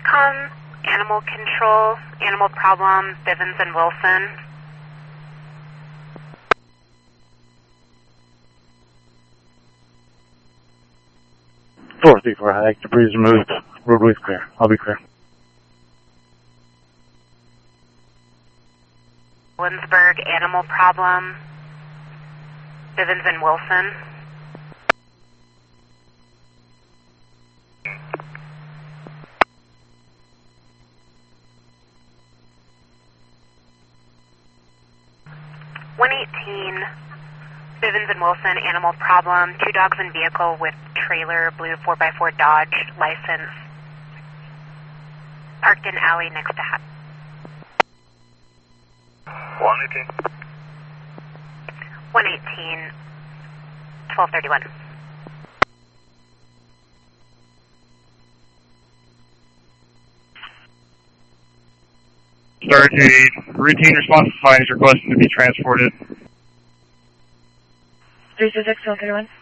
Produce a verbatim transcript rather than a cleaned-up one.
TRACOM, Animal Control, Animal Problem, Bivens and Wilson. four three four, high, debris removed, roadway's clear. I'll be clear. Williamsburg, Animal Problem, Bivens and Wilson. one eighteen, Bivens and Wilson, Animal Problem, two dogs in vehicle with trailer, blue four by four Dodge, license, parked in alley next to Hat. one eighteen. one eighteen, twelve thirty-one. Stargate, routine response to findings requested to be transported. three two six, twelve thirty-one.